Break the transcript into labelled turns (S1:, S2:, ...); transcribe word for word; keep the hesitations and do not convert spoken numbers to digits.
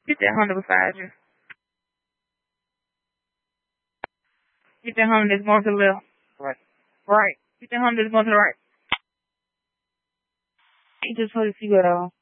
S1: Get that Honda beside you. Get that Honda that's going to the left. Right. Right. Get that Honda that's going to the right. You just put the seatbelt on.